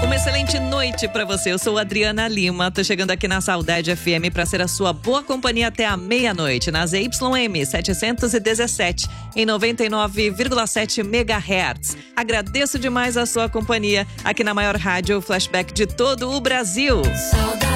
Uma excelente noite pra você. Eu sou Adriana Lima. Tô chegando aqui na Saudade FM pra ser a sua boa companhia até a meia-noite na ZYM 717 em 99,7 MHz. Agradeço demais a sua companhia aqui na maior rádio flashback de todo o Brasil. Saudade.